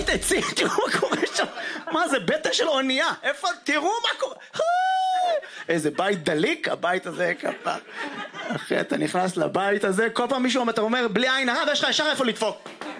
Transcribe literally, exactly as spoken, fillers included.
עשרות עצים, תראו מה קורה שם. מה זה, בטן של אונייה? איפה, תראו מה קורה. איזה בית דליק, הבית הזה כפה. אחי, אתה נכנס לבית הזה, כל פעם מישהו אתה אומר, בלי עין הרע, ויש לך ישר איפה לדפוק.